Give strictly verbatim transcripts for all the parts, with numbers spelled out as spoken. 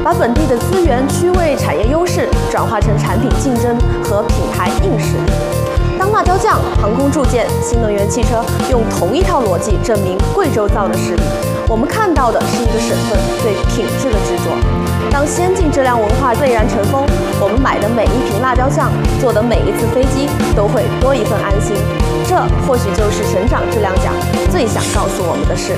把本地的资源、区位、产业优势转化成产品竞争和品牌硬实力。当辣椒酱、航空铸件、新能源汽车用同一套逻辑证明贵州造的实力，我们看到的是一个省份对品质的执着。当先进质量文化蔚然成风，我们买的每一瓶辣椒酱，坐的每一次飞机，都会多一份安心。这或许就是省长质量奖最想告诉我们的事。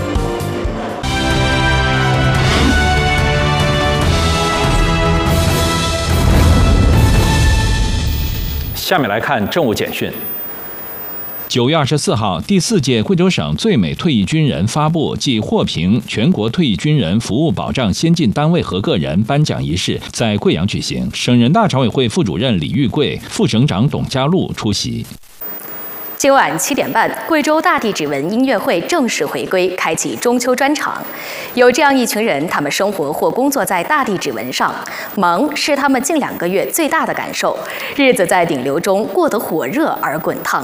下面来看政务简讯。 九月二十四号，第四届贵州省最美退役军人发布暨获评全国退役军人服务保障先进单位和个人颁奖仪式在贵阳举行，省人大常委会副主任李玉贵、副省长董家禄出席。 今晚七点半，贵州大地指纹音乐会正式回归，开启中秋专场。有这样一群人，他们生活或工作在大地指纹上，忙是他们近两个月最大的感受，日子在顶流中过得火热而滚烫。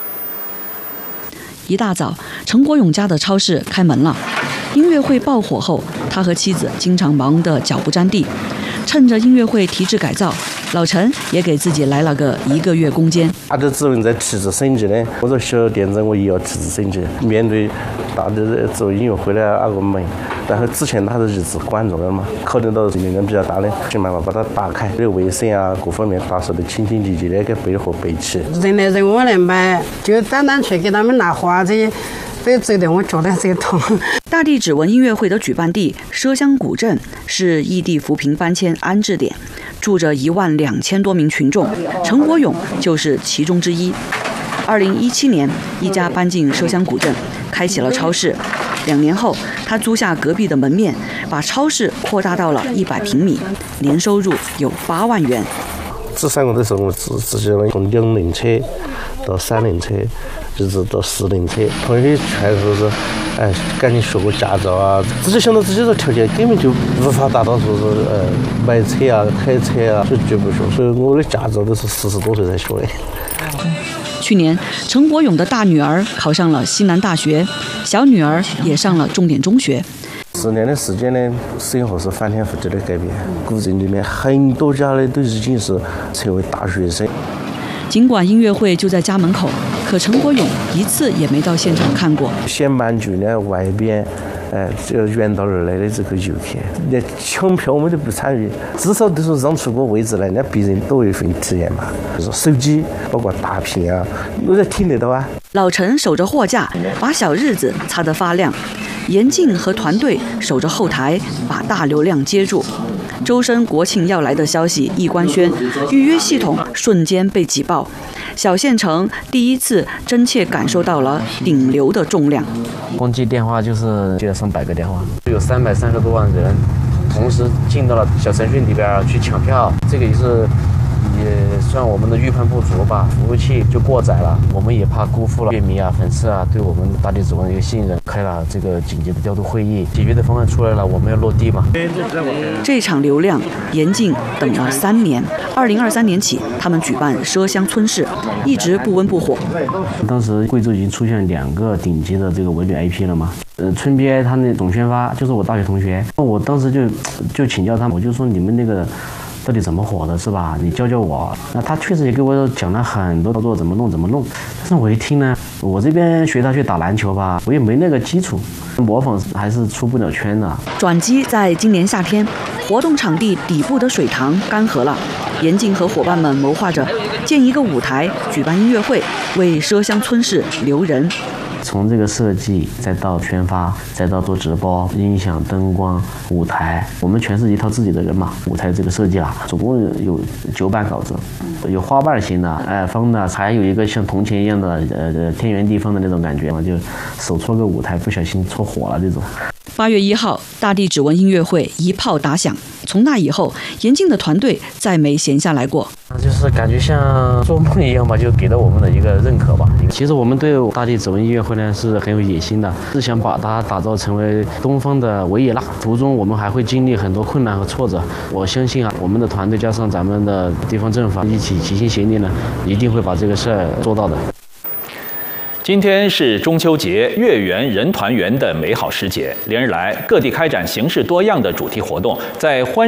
一大早，陈国勇家的超市开门了。音乐会爆火后，他和妻子经常忙得脚不沾地。趁着音乐会提质改造，老陈也给自己来了个一个月攻坚。 大的指纹在提质升级呢，我做小店子我也要提质升级。面对大的做音乐会呢，那个门，然后之前他的日子关着了嘛，考虑到人员比较大的，想办法把它打开，这个卫生啊各方面打扫的清清洁洁的，给备货备齐。 人来人往来买，就单单去给他们拿花这些。都走得我脚在这痛。 大地指纹音乐会的举办地畲乡古镇是异地扶贫搬迁安置点，住着一万两千多名群众，陈国勇就是其中之一。二零一七年，一家搬进畲乡古镇，开启了超市。两年后，他租下隔壁的门面，把超市扩大到了一百平米，年收入有八万元。 这三个的时候，我自自己从两轮车到三轮车。一直到四轮车，同学劝说是，哎，赶紧学个驾照啊！自己想到自己的条件根本就无法达到，说是呃买车啊、开车啊，就绝不学。所以我的驾照都是四十多岁才学的。 去年，陈国勇的大女儿考上了西南大学，小女儿也上了重点中学。 十年的时间呢，生活是翻天覆地的改变。古镇里面很多家呢都已经是成为大学生。 尽管音乐会就在家门口，可陈国勇一次也没到现场看过。 先满剧呢，外边，呃，这个远道而来的这个游客，连抢票我们都不参与，至少都是让出个位置来，让别人多一份体验嘛。就是手机，包括大屏啊，我都听得到啊。 老陈守着货架，把小日子擦得发亮；严静和团队守着后台，把大流量接住。周深国庆要来的消息一官宣，预约系统瞬间被挤爆，小县城第一次真切感受到了顶流的重量。 光接电话就是接了上百个电话，有三百三十多万人同时进到了小程序里边去抢票，这个也是也算我们的预判不足吧，服务器就过载了，我们也怕辜负了乐迷啊、粉丝啊对我们大地指纹的一个信任，开了这个紧急的调度会议，解决的方案出来了，我们要落地嘛。 这场流量，严禁等了三年。二零二三年起，他们举办畲乡村市，一直不温不火。 当时贵州已经出现两个顶级的这个文旅 I P 了嘛。呃，村 B I 他那董宣发就是我大学同学，我当时就就请教他，我就说你们那个。到底怎么火的是吧？你教教我。那他确实也给我讲了很多操作，怎么弄怎么弄。但是我一听呢，我这边学他去打篮球吧，我也没那个基础，模仿还是出不了圈的。 转机在今年夏天，活动场地底部的水塘干涸了，严静和伙伴们谋划着建一个舞台，举办音乐会，为畲乡村市留人。 从这个设计，再到宣发，再到做直播、音响、灯光、舞台，我们全是一套自己的人嘛。舞台这个设计啦，总共有九版稿子，有花瓣型的、哎方的，还有一个像铜钱一样的，呃，天圆地方的那种感觉嘛，就手搓个舞台，不小心搓火了这种。 八月一号，大地指纹音乐会一炮打响。从那以后，严静的团队再没闲下来过。 就是感觉像做梦一样吧，就给了我们的一个认可吧。其实我们对大地指纹音乐会呢是很有野心的，是想把它打造成为东方的维也纳。途中我们还会经历很多困难和挫折，我相信啊，我们的团队加上咱们的地方政府一起齐心协力呢，一定会把这个事儿做到的。 今天是中秋节，月圆人团圆的美好时节。连日来，各地开展形式多样的主题活动，在欢